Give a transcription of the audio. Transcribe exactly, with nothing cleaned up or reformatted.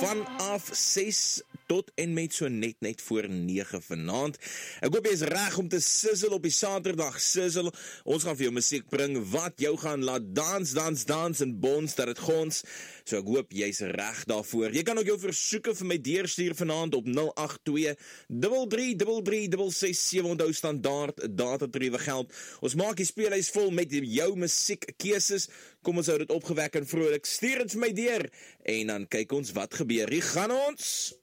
vanaf ses tot en met so net net voor nege vanaand. Ek hoop jy is reg om te sizzle op die Saterdag sizzle. Ons gaan vir jou musiek bring wat jou gaan laat dans, dans, dans en bons dat het gons. So ek hoop jy's reg daarvoor. Jy kan ook jou versoeke vir my deurstuur vanaand op nul agt twee, drie drie drie drie, ses ses sewe. Onthou standaard datatariewe geld. Ons maak die speellys vol met jou musiekkeuses. Kom ons hou dit opgewek en vrolik. Stuur dit vir my deur en dan kyk ons wat gebeur. Hier gaan ons.